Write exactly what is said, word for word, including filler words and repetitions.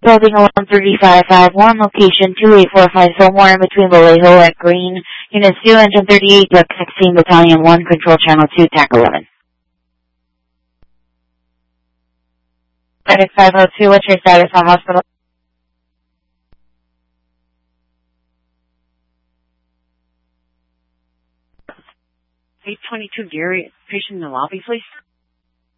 Building one three five five one, location two eight four five Fillmore, in between Vallejo and Green. Unit two, Engine thirty-eight, Duck sixteen, Battalion one, Control Channel two, T A C eleven. Medic five oh two, what's your status on hospital? eight twenty-two Gary, patient in the lobby, please.